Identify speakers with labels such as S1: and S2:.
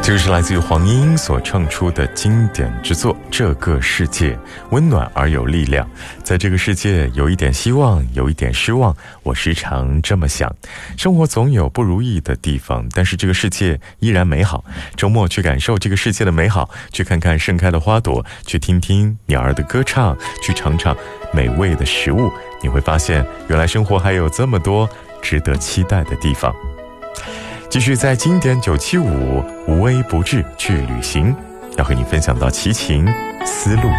S1: 这个是来自于黄莺莺所唱出的经典之作《这个世界温暖而有力量》。在这个世界有一点希望，有一点失望，我时常这么想。生活总有不如意的地方，但是这个世界依然美好。周末去感受这个世界的美好，去看看盛开的花朵，去听听鸟儿的歌唱，去尝尝美味的食物，你会发现原来生活还有这么多值得期待的地方。继续在经典975无微不至去旅行，要和你分享到齐秦思路。